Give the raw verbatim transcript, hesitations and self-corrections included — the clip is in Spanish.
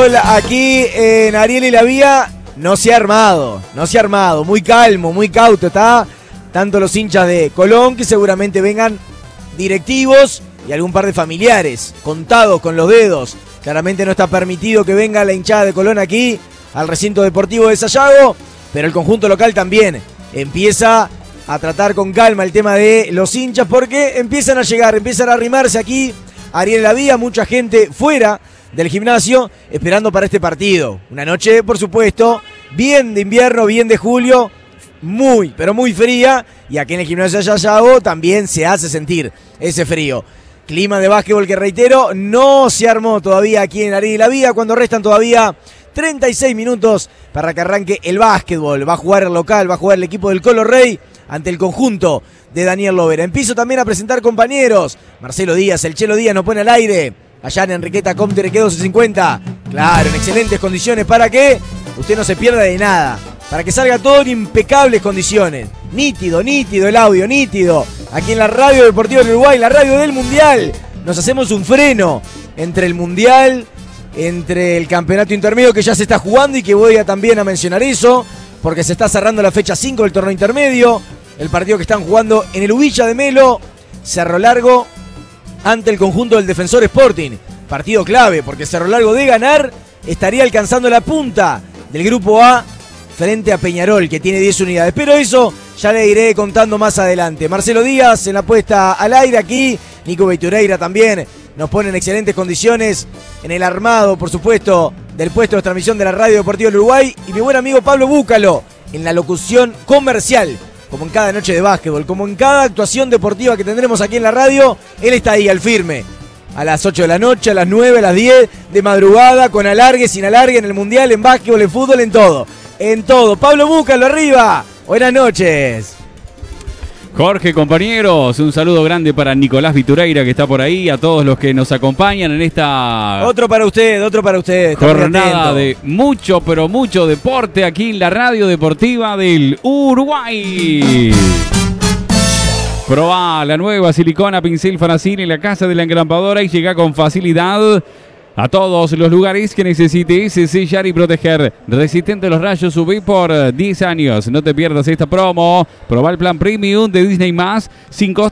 básquetbol aquí en Ariel y la Vía no se ha armado, no se ha armado, muy calmo, muy cauto está, tanto los hinchas de Colón que seguramente vengan directivos y algún par de familiares, contados con los dedos. Claramente no está permitido que venga la hinchada de Colón aquí al recinto deportivo de Sayago, pero el conjunto local también empieza a tratar con calma el tema de los hinchas porque empiezan a llegar, empiezan a arrimarse aquí a Ariel y la Vía, mucha gente fuera del gimnasio esperando para este partido. Una noche, por supuesto, bien de invierno, bien de julio, muy, pero muy fría, y aquí en el gimnasio de Sayago también se hace sentir ese frío. Clima de básquetbol que, reitero, no se armó todavía aquí en Ariel y la Vía cuando restan todavía treinta y seis minutos para que arranque el básquetbol. Va a jugar el local, va a jugar el equipo del Colo Rey ante el conjunto de Daniel Lovera. Empiezo también a presentar compañeros. Marcelo Díaz, el Chelo Díaz nos pone al aire. Allá en Enriqueta Comte Reque doce cincuenta. Claro, en excelentes condiciones para que usted no se pierda de nada. Para que salga todo en impecables condiciones. Nítido, nítido el audio, nítido. Aquí en la Radio Deportiva del Uruguay, la radio del Mundial. Nos hacemos un freno entre el Mundial, entre el campeonato intermedio que ya se está jugando y que voy a también a mencionar eso, porque se está cerrando la fecha cinco del torneo intermedio. El partido que están jugando en el Ubilla de Melo, Cerro Largo ante el conjunto del Defensor Sporting. Partido clave, porque Cerro Largo de ganar estaría alcanzando la punta del grupo A frente a Peñarol, que tiene diez unidades. Pero eso ya le iré contando más adelante. Marcelo Díaz en la puesta al aire aquí. Nico Beitureira también nos pone en excelentes condiciones en el armado, por supuesto, del puesto de transmisión de la Radio Deportiva del Uruguay. Y mi buen amigo Pablo Búcalo en la locución comercial. Como en cada noche de básquetbol, como en cada actuación deportiva que tendremos aquí en la radio, él está ahí al firme. A las ocho de la noche, a las nueve, a las diez, de madrugada, con alargue, sin alargue, en el Mundial, en básquetbol, en fútbol, en todo. En todo. Pablo Búcalo arriba. Buenas noches. Jorge, compañeros, un saludo grande para Nicolás Vitureira que está por ahí, a todos los que nos acompañan en esta... Otro para usted, otro para usted. Jornada de mucho, pero mucho deporte aquí en la Radio Deportiva del Uruguay. Probá la nueva silicona pincel Fanacil en la casa de la engrampadora y llega con facilidad a todos los lugares que necesites sellar y proteger. Resistente a los rayos U V por diez años. No te pierdas esta promo. Probá el plan premium de Disney Más sin costo